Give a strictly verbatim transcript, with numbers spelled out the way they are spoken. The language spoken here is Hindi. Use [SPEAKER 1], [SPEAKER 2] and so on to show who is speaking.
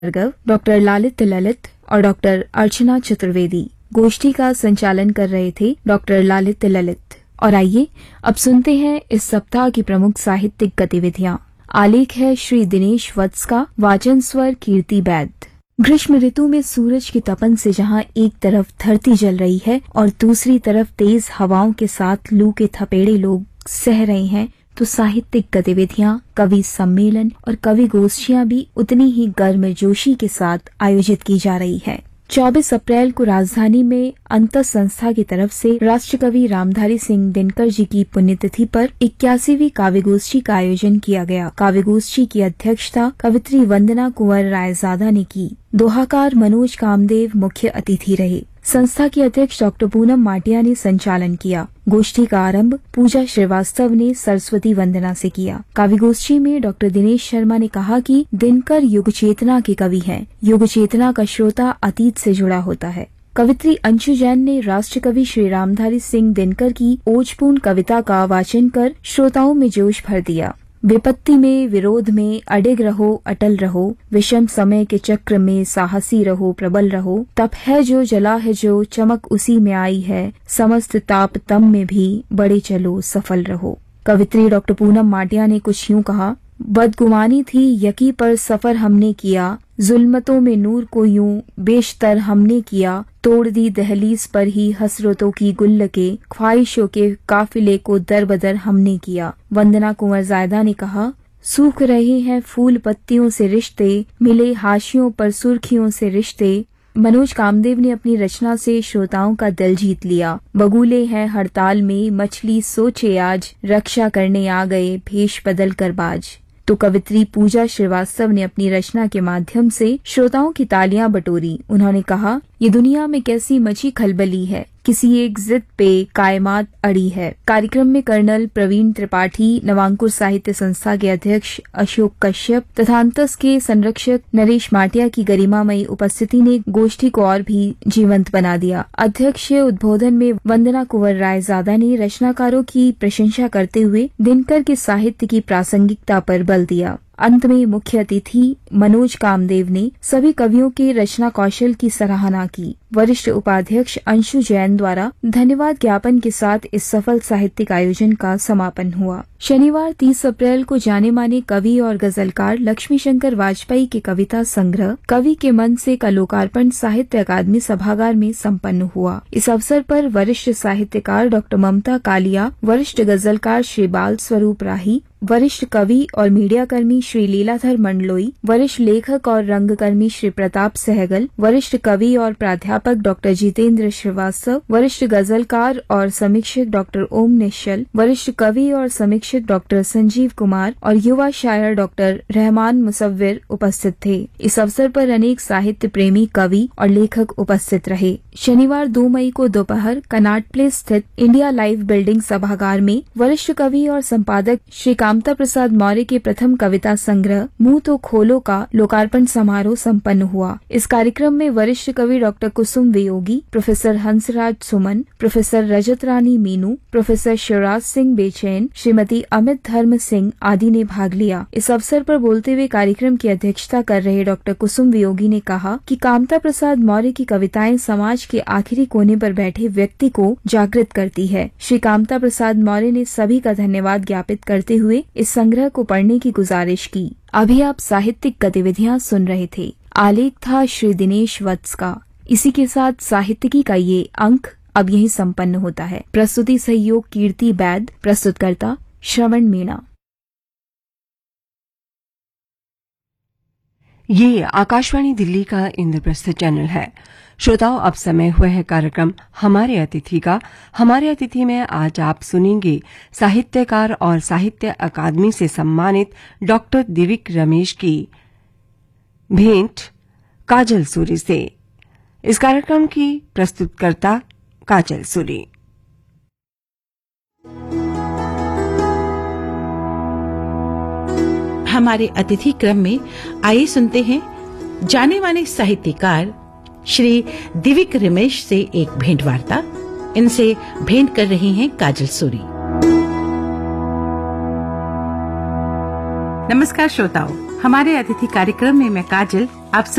[SPEAKER 1] भार्गव, डॉक्टर लालित ललित और डॉक्टर अर्चना चतुर्वेदी। गोष्ठी का संचालन कर रहे थे डॉक्टर लालित ललित। और आइए अब सुनते हैं इस सप्ताह की प्रमुख साहित्यिक गतिविधियां। आलेख है श्री दिनेश वत्स का, वाचन स्वर कीर्ति बैद। ग्रीष्म ऋतु में सूरज की तपन से जहां एक तरफ धरती जल रही है और दूसरी तरफ तेज हवाओं के साथ लू के थपेड़े लोग सह रहे हैं, तो साहित्यिक गतिविधियां, कवि सम्मेलन और कवि गोष्ठियां भी उतनी ही गर्मजोशी के साथ आयोजित की जा रही है। चौबीस अप्रैल को राजधानी में अंतर संस्था की तरफ से राष्ट्रकवि रामधारी सिंह दिनकर जी की पुण्यतिथि पर इक्यासीवीं काव्यगोष्ठी का आयोजन किया गया। काव्यगोष्ठी की अध्यक्षता कवित्री वंदना कुंवर रायजादा ने की। दोहाकार मनोज कामदेव मुख्य अतिथि रहे। संस्था की अध्यक्ष डॉक्टर पूनम माटिया ने संचालन किया। गोष्ठी का आरंभ पूजा श्रीवास्तव ने सरस्वती वंदना से किया। काव्यगोष्ठी में डॉक्टर दिनेश शर्मा ने कहा कि दिनकर युग चेतना के कवि हैं। युग चेतना का श्रोता अतीत से जुड़ा होता है। कवित्री अंशु जैन ने राष्ट्रकवि श्री रामधारी सिंह दिनकर की ओजपूर्ण कविता का वाचन कर श्रोताओं में जोश भर दिया। विपत्ति में, विरोध में अडिग रहो, अटल रहो, विषम समय के चक्र में साहसी रहो, प्रबल रहो, तप है जो, जला है जो, चमक उसी में आई है, समस्त ताप तम में भी बड़े चलो, सफल रहो। कवित्री डॉक्टर पूनम माटिया ने कुछ यूं कहा, बदगुमानी थी यकी पर सफर हमने किया, जुल्मतों में नूर को यूं बेशतर हमने किया, तोड़ दी दहलीज पर ही हसरतों की गुल्लके, ख्वाहिशों के काफिले को दर बदर हमने किया। वंदना कुंवर जायदा ने कहा, सूख रहे हैं फूल पत्तियों से रिश्ते, मिले हाशियों पर सुर्खियों से रिश्ते। मनोज कामदेव ने अपनी रचना से श्रोताओं का दिल जीत लिया। बगुले हैं हड़ताल में, मछली सोचे आज, रक्षा करने आ गए भेष बदल कर बाज। तो कवित्री पूजा श्रीवास्तव ने अपनी रचना के माध्यम से श्रोताओं की तालियां बटोरी। उन्होंने कहा, ये दुनिया में कैसी मची खलबली है, किसी एक जिद पे कायमात अड़ी है। कार्यक्रम में कर्नल प्रवीण त्रिपाठी, नवांकुर साहित्य संस्था के अध्यक्ष अशोक कश्यप तथा अंतस के संरक्षक नरेश माटिया की गरिमामयी उपस्थिति ने गोष्ठी को और भी जीवंत बना दिया। अध्यक्ष उद्बोधन में वंदना कुंवर रायजादा ने रचनाकारों की प्रशंसा करते हुए दिनकर के साहित्य की प्रासंगिकता पर बल दिया। अंत में मुख्य अतिथि मनोज कामदेव ने सभी कवियों के रचना कौशल की सराहना की। वरिष्ठ उपाध्यक्ष अंशु जैन द्वारा धन्यवाद ज्ञापन के साथ इस सफल साहित्यिक आयोजन का समापन हुआ। शनिवार तीस अप्रैल को जाने माने कवि और गजलकार लक्ष्मी शंकर वाजपेयी के कविता संग्रह कवि के मन से का लोकार्पण साहित्य अकादमी सभागार में संपन्न हुआ। इस अवसर पर वरिष्ठ साहित्यकार डॉक्टर ममता कालिया, वरिष्ठ गजलकार श्री बाल स्वरूप राही, वरिष्ठ कवि और मीडिया कर्मी श्री लीलाधर मंडलोई, वरिष्ठ लेखक और रंगकर्मी श्री प्रताप सहगल, वरिष्ठ कवि और प्राध्यापक डॉक्टर जितेंद्र श्रीवास्तव, वरिष्ठ गजलकार और समीक्षक डॉक्टर ओम निश्चल, वरिष्ठ कवि और समीक्षक डॉक्टर संजीव कुमार और युवा शायर डॉक्टर रहमान मुसव्विर उपस्थित थे। इस अवसर पर अनेक साहित्य प्रेमी कवि और लेखक उपस्थित रहे। शनिवार दो मई को दोपहर कनाट प्लेस स्थित इंडिया लाइव बिल्डिंग सभागार में वरिष्ठ कवि और संपादक श्री कामता प्रसाद मौर्य के प्रथम कविता संग्रह मुंह तो खोलो का लोकार्पण समारोह संपन्न हुआ। इस कार्यक्रम में वरिष्ठ कवि डॉक्टर कुसुम वियोगी, प्रोफेसर हंसराज सुमन, प्रोफेसर रजत रानी मीनू, प्रोफेसर शिवराज सिंह बेचैन, श्रीमती अमित धर्म सिंह आदि ने भाग लिया। इस अवसर पर बोलते हुए कार्यक्रम की अध्यक्षता कर रहे डॉक्टर कुसुम वियोगी ने कहा कि कामता प्रसाद मौर्य की कविताएं समाज के आखिरी कोने पर बैठे व्यक्ति को जागृत करती है। श्री कामता प्रसाद मौर्य ने सभी का धन्यवाद ज्ञापित करते हुए इस संग्रह को पढ़ने की गुजारिश की। अभी आप साहित्यिक गतिविधियां सुन रहे थे। आलेख था श्री दिनेश वत्स का। इसी के साथ साहित्यिकी का ये अंक अब यही संपन्न होता है। प्रस्तुति सहयोग कीर्ति बैद, प्रस्तुतकर्ता श्रवण मीणा।
[SPEAKER 2] ये आकाशवाणी दिल्ली का इंद्रप्रस्थ चैनल है। श्रोताओं, अब समय हुआ है कार्यक्रम हमारे अतिथि का। हमारे अतिथि में आज आप सुनेंगे साहित्यकार और साहित्य अकादमी से सम्मानित डॉक्टर दिविक रमेश की भेंट काजल सूरी से। इस कार्यक्रम की प्रस्तुतकर्ता काजल सूरी।
[SPEAKER 3] हमारे अतिथि क्रम में आइए सुनते हैं जाने माने साहित्यकार श्री दिविक रमेश से एक भेंट वार्ता। इनसे भेंट कर रही हैं काजल सूरी।
[SPEAKER 4] नमस्कार श्रोताओ, हमारे अतिथि कार्यक्रम में मैं काजल
[SPEAKER 3] आप